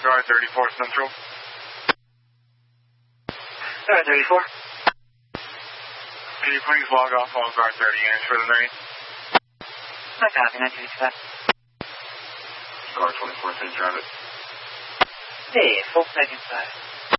Guard 34 Central. Guard 34. Can you please log off all Guard 30 units for the night? I copy, 935. Guard 24, St. Travis. Hey, full 935.